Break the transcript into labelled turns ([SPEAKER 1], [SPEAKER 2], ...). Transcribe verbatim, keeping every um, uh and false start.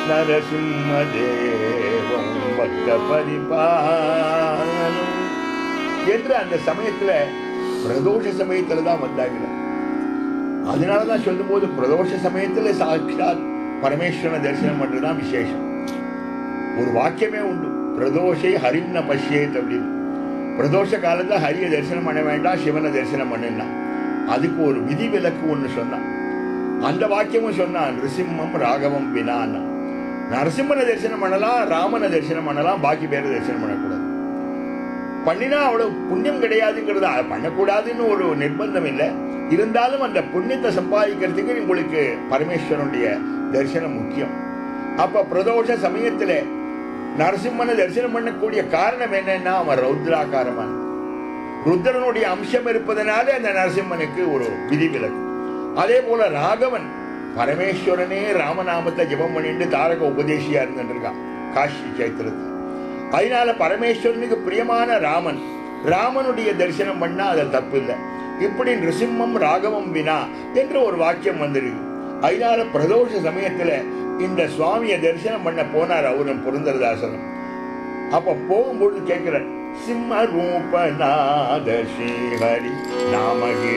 [SPEAKER 1] நரசிம்மதேவம் பக்த பரிபாலம் என்று அந்த சமயத்துல பிரதோஷ சமயத்துல தான் வந்தாங்க. அதனாலதான் சொல்லும் போது பிரதோஷ சமயத்துல சாட்சாத் பரமேஸ்வரனை தரிசனம் பண்றதுதான் விசேஷம். ஒரு வாக்கியமே உண்டு, பிரதோஷை ஹரிம்ன பஷ்யேத் அப்படின்னு. பிரதோஷ காலத்துல ஹரியை தரிசனம் பண்ண வேண்டாம், சிவனை தரிசனம் பண்ணுன்னா. அதுக்கு ஒரு விதி விலக்கு ஒண்ணு சொன்னான். அந்த வாக்கியமும் சொன்னான், நிருசிம்மம் ராகவம் வினான்னா. நரசிம்மனை தரிசனம் பண்ணலாம், ராமனை தரிசனம் பண்ணலாம், பாக்கி பேரை தரிசனம் பண்ணக்கூடாது. பண்ணினா அவ்வளவு புண்ணியம் கிடையாதுங்கிறது, பண்ணக்கூடாதுன்னு ஒரு நிர்பந்தம் இல்லை. இருந்தாலும் அந்த புண்ணியத்தை சம்பாதிக்கிறதுக்கு உங்களுக்கு பரமேஸ்வரனுடைய தரிசனம் முக்கியம். அப்ப பிரதோஷ சமயத்துல நரசிம்மனை தரிசனம் பண்ணக்கூடிய காரணம் என்னன்னா, அவன் ரௌத்ராகாரமான ருத்ரனுடைய அம்சம் இருப்பதனால அந்த நரசிம்மனுக்கு ஒரு விதிவிலக்கு. அதே போல ராகவன் பரமேஸ்வரனே ராமநாமத்தை ஜபம் பண்ணிட்டு தாரக உபதேசியா இருந்துருக்கான் காஷி சைத்திரத்தில். அதனால பரமேஸ்வரனுக்கு பிரியமான ராமன், ராமனுடைய தரிசனம் பண்ணா அது தப்பு இல்லை. இப்படி நிருசிம்மம் ராகவம் வினா என்று ஒரு வாக்கியம் வந்திருக்கு. அதனால பிரதோஷ சமயத்துல இந்த சுவாமியை தரிசனம் பண்ண போனார் அவரும் புரந்தரதாசனும். அப்ப போகும்பொழுது கேட்கிறார், சிம்ம ரூபநாத ஸ்ரீஹரி நாமகி